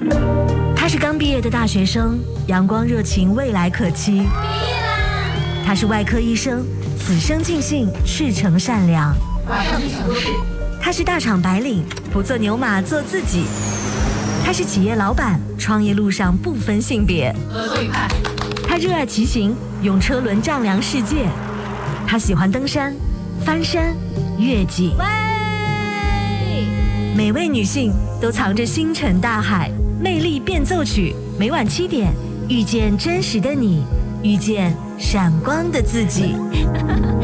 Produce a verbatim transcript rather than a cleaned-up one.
他是刚毕业的大学生，阳光热情，未来可期。毕业啦！他是外科医生，此生尽兴，赤诚善良。 马上去抢救室。 他是大厂白领，不做牛马，做自己。他是企业老板，创业路上不分性别。 合作愉快。 他热爱骑行，用车轮丈量世界。他喜欢登山、翻山、越岭。喂，每位女性都藏着星辰大海，魅力变奏曲。每晚七点，遇见真实的你，遇见闪光的自己。